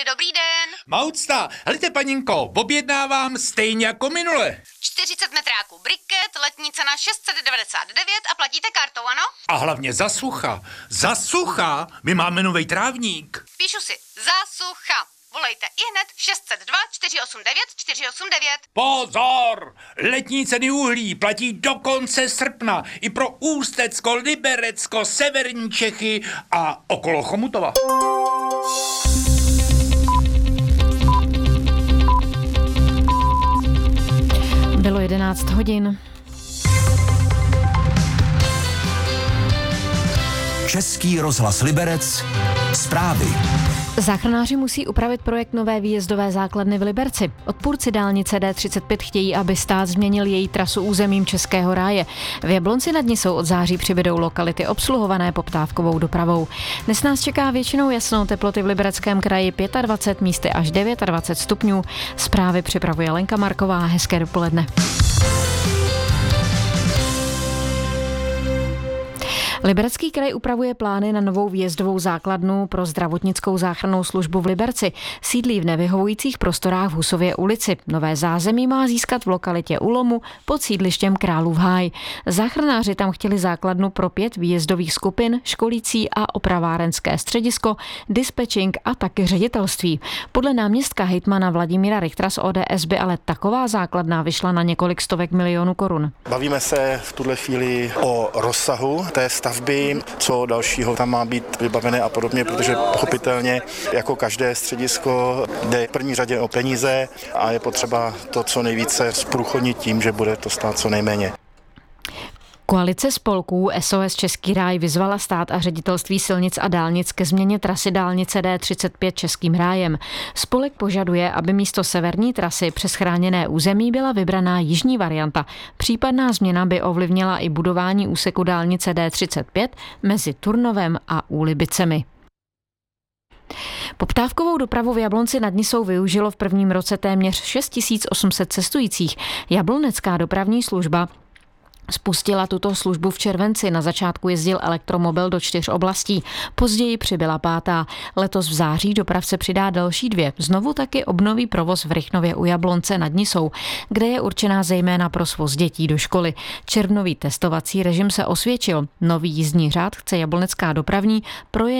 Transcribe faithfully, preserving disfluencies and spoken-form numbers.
tady, dobrý den. Maucta, helejte paninko, objednávám stejně jako minule. čtyřicet metráků briket, letní cena šest set devadesát devět a platíte kartou, ano? A hlavně za sucha. Za sucha, my máme novej trávník. Píšu si, za sucha. Volejte ihned šest set dva čtyři osm devět čtyři osm devět. Pozor! Letní ceny uhlí platí do konce srpna i pro Ústecko, Liberecko, severní Čechy a okolo Chomutova. Bylo jedenáct hodin. Český rozhlas Liberec. Zprávy. Záchranáři musí upravit projekt nové výjezdové základny v Liberci. Odpůrci dálnice D třicet pět chtějí, aby stát změnil její trasu územím Českého ráje. V Jablonci nad Nisou od září přibydou lokality obsluhované poptávkovou dopravou. Dnes nás čeká většinou jasno, teploty v Libereckém kraji dvacet pět, místy až dvacet devět stupňů. Zprávy připravuje Lenka Marková. Hezké dopoledne. Liberecký kraj upravuje plány na novou výjezdovou základnu pro zdravotnickou záchrannou službu v Liberci. Sídlí v nevyhovujících prostorách v Husově ulici. Nové zázemí má získat v lokalitě U Lomu pod sídlištěm Králův Háj. Záchranáři tam chtěli základnu pro pět výjezdových skupin, školící a opravárenské středisko, dispečing a taky ředitelství. Podle náměstka hejtmana Vladimíra Richtera z O D S by ale taková základna vyšla na několik stovek milionů korun. Bavíme se v tuhle chvíli o rozsahu té stavby, co dalšího tam má být vybavené a podobně, protože pochopitelně jako každé středisko jde v první řadě o peníze a je potřeba to co nejvíce zprůchodnit tím, že bude to stát co nejméně. Koalice spolků S O S Český ráj vyzvala stát a ředitelství silnic a dálnic ke změně trasy dálnice D třicet pět Českým rájem. Spolek požaduje, aby místo severní trasy přes chráněné území byla vybraná jižní varianta. Případná změna by ovlivnila i budování úseku dálnice D třicet pět mezi Turnovem a Úlibicemi. Poptávkovou dopravu v Jablonci nad Nisou využilo v prvním roce téměř šest tisíc osm set cestujících. Jablonecká dopravní služba spustila tuto službu v červenci. Na začátku jezdil elektromobil do čtyř oblastí. Později přibyla pátá. Letos v září dopravce přidá další dvě. Znovu taky obnoví provoz v Rychnově u Jablonce nad Nisou, kde je určená zejména pro svoz dětí do školy. Červnový testovací režim se osvědčil. Nový jízdní řád chce jablonecká dopravní projet